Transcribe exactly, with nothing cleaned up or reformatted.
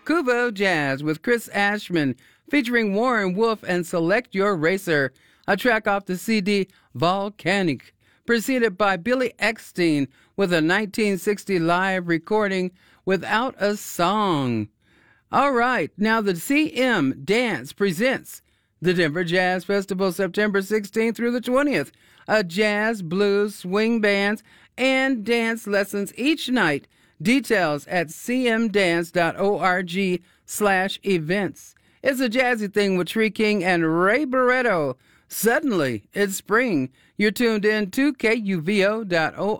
Kuvo Jazz with Chris Ashman featuring Warren Wolf and Select Your Racer, a track off the C D Volcanic, preceded by Billy Eckstein with a nineteen sixty live recording Without a Song. All right, now the C M Dance presents the Denver Jazz Festival September sixteenth through the twentieth, a jazz, blues, swing bands, and dance lessons each night. Details at cmdance.org slash events. It's a jazzy thing with Tree King and Ray Barretto. Suddenly, it's spring. You're tuned in to K U V O dot org.